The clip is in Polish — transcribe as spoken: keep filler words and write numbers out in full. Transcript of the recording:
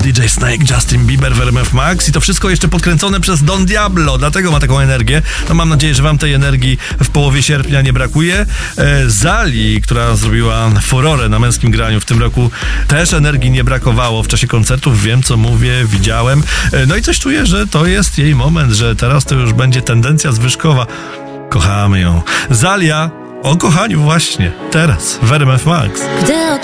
D J Snake, Justin Bieber w R M F Max i to wszystko jeszcze podkręcone przez Don Diablo, dlatego ma taką energię. No mam nadzieję, że wam tej energii w połowie sierpnia nie brakuje. E, Zali, która zrobiła furorę na męskim graniu w tym roku, też energii nie brakowało w czasie koncertów. Wiem, co mówię, widziałem. E, no i coś czuję, że to jest jej moment, że teraz to już będzie tendencja zwyżkowa. Kochamy ją. Zalia o kochaniu właśnie teraz w R M F Max. Gdy